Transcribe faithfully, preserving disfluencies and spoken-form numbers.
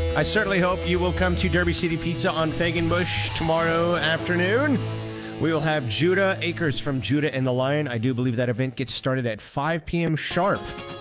I certainly hope you will come to Derby City Pizza on Fagenbush tomorrow afternoon. We will have Judah Akers from Judah and the Lion. I do believe that event gets started at five p.m. sharp.